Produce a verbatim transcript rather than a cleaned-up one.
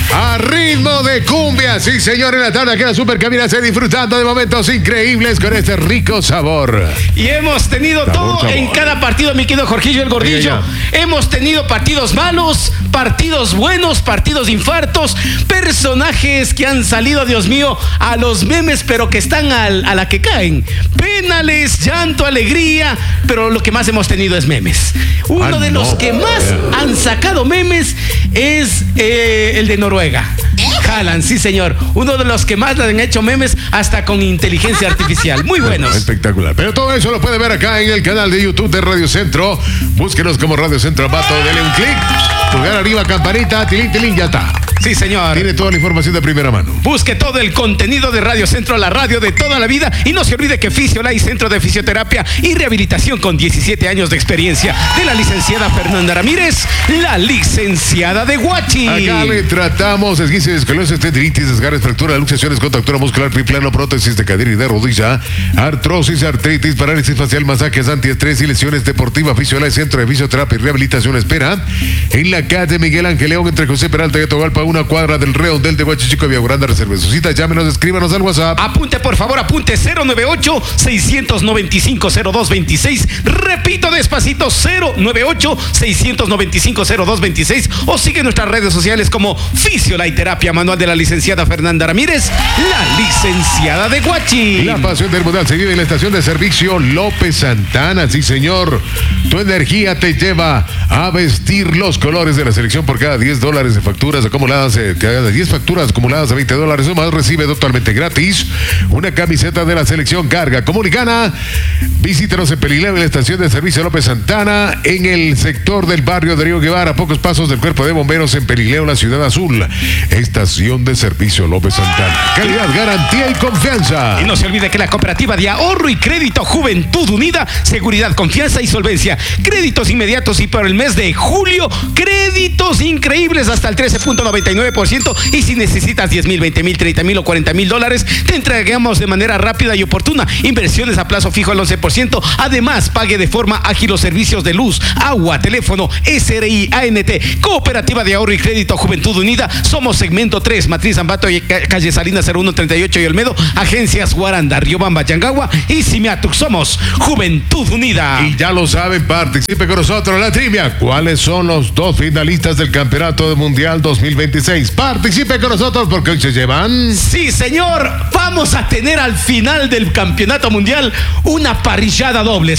A ritmo de cumbia, sí señor, en la tarde aquí en la Supercabina se disfrutando de momentos increíbles con este rico sabor. Y hemos tenido sabor, todo sabor. En cada partido, mi querido Jorgillo el Gordillo. Hemos tenido partidos malos, partidos buenos, partidos infartos, personajes que han salido, Dios mío, a los memes, pero que están al, a la que caen. Penales, llanto, alegría, pero lo que más hemos tenido es memes. Uno ah, de los no. que más han sacado memes es eh, el de Noruega. Haaland, sí señor. Uno de los que más le han hecho memes hasta con inteligencia artificial. Muy buenos. Espectacular. Pero todo eso lo puede ver acá en el canal de YouTube de Radio Centro. Búsquenos como Radio Centro Ambato. Dele un clic. Pulgar arriba, campanita, tilín, tilín, ya está. Sí, señor. Tiene toda la información de primera mano. Busque todo el contenido de Radio Centro, la radio de toda la vida. Y no se olvide que Fisiolay, Centro de Fisioterapia y Rehabilitación con diecisiete años de experiencia, de la licenciada Fernanda Ramírez, la licenciada de Guachi. Acá le tratamos esguince de escoliosis, tendinitis, desgarres, fractura, luxaciones, contractura muscular, triplano, prótesis de cadera y de rodilla, artrosis, artritis, parálisis facial, masajes, antiestrés y lesiones deportivas. Fisiolay, Centro de Fisioterapia y Rehabilitación espera en la calle Miguel Ángel León, entre José Peralta y Atogalpa, una cuadra del Redondel de Huachichico, Vía Grande. Reserve su cita, llámenos, escríbanos al WhatsApp. Apunte, por favor, apunte cero nueve ocho, seis nueve cinco, cero dos dos seis. Repito despacito, cero nueve ocho, seis nueve cinco, cero dos dos seis. O sigue nuestras redes sociales como Fisiolay Terapia Manual de la licenciada Fernanda Ramírez, la licenciada de Guachi. La pasión del mundial se vive en la estación de servicio López Santana. Sí, señor. Tu energía te lleva a vestir los colores de la selección. Por cada diez dólares de facturas acumuladas, eh, cada diez facturas acumuladas a veinte dólares o más, recibe totalmente gratis una camiseta de la selección Carga como Licana. Visítanos en Pelileo, en la estación de servicio López Santana, en el sector del barrio de Río Guevara, a pocos pasos del Cuerpo de Bomberos en Pelileo, la Ciudad Azul. Estación de servicio López Santana. Calidad, garantía y confianza. Y no se olvide que la cooperativa de ahorro y crédito Juventud Unida, seguridad, confianza y solvencia. Créditos inmediatos y para el mes de julio, créditos increíbles hasta el trece punto noventa y nueve por ciento. Y si necesitas diez mil, veinte mil, treinta mil o cuarenta mil dólares, te entregamos de manera rápida y oportuna. Inversiones a plazo fijo al once por ciento. Además, pague de forma ágil los servicios de luz, agua, teléfono, S R I, A N T. Cooperativa de ahorro y crédito Juventud Unida. Somos segmento tres, Matriz Ambato, calle Salinas cero uno treinta y ocho y Olmedo. Agencias Guaranda, Riobamba, Yangagua y Simiatuk. Somos Juventud Unida. Y ya lo saben, participe con nosotros en la trivia. ¿Cuáles son los dos finalistas del Campeonato Mundial dos mil veintiséis? Participe con nosotros porque hoy se llevan... Sí, señor. Vamos a tener al final del Campeonato Mundial una parrillada doble.